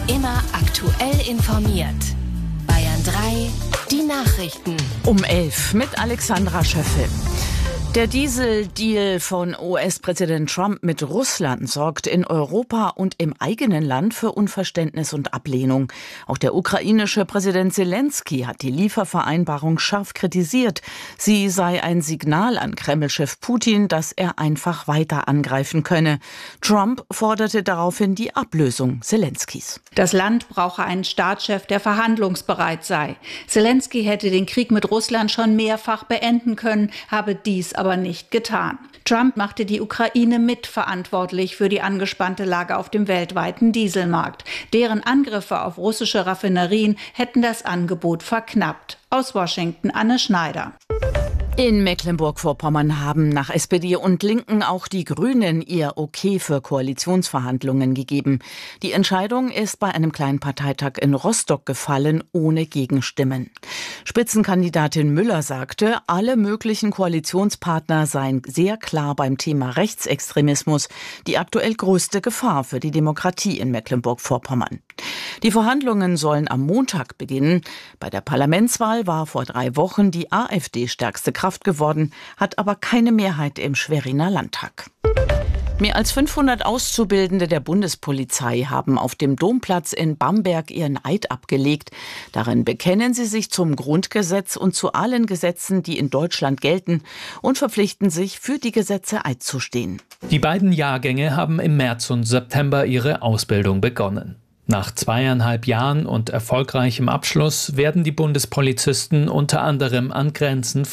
Immer aktuell informiert. Bayern 3, die Nachrichten. Um 11 mit Alexandra Schöffel. Der Dieseldeal von US-Präsident Trump mit Russland sorgt in Europa und im eigenen Land für Unverständnis und Ablehnung. Auch der ukrainische Präsident Selensky hat die Liefervereinbarung scharf kritisiert. Sie sei ein Signal an Kreml-Chef Putin, dass er einfach weiter angreifen könne. Trump forderte daraufhin die Ablösung Selenskys. Das Land brauche einen Staatschef, der verhandlungsbereit sei. Selensky hätte den Krieg mit Russland schon mehrfach beenden können, habe dies aber nicht getan. Trump machte die Ukraine mitverantwortlich für die angespannte Lage auf dem weltweiten Dieselmarkt. Deren Angriffe auf russische Raffinerien hätten das Angebot verknappt. Aus Washington, Anne Schneider. In Mecklenburg-Vorpommern haben nach SPD und Linken auch die Grünen ihr Okay für Koalitionsverhandlungen gegeben. Die Entscheidung ist bei einem kleinen Parteitag in Rostock gefallen, ohne Gegenstimmen. Spitzenkandidatin Müller sagte, alle möglichen Koalitionspartner seien sehr klar beim Thema Rechtsextremismus, die aktuell größte Gefahr für die Demokratie in Mecklenburg-Vorpommern. Die Verhandlungen sollen am Montag beginnen. Bei der Parlamentswahl war vor 3 Wochen die AfD stärkste Kraft geworden, hat aber keine Mehrheit im Schweriner Landtag. Mehr als 500 Auszubildende der Bundespolizei haben auf dem Domplatz in Bamberg ihren Eid abgelegt. Darin bekennen sie sich zum Grundgesetz und zu allen Gesetzen, die in Deutschland gelten, und verpflichten sich, für die Gesetze einzustehen. Die beiden Jahrgänge haben im März und September ihre Ausbildung begonnen. Nach 2,5 Jahren und erfolgreichem Abschluss werden die Bundespolizisten unter anderem an Grenzen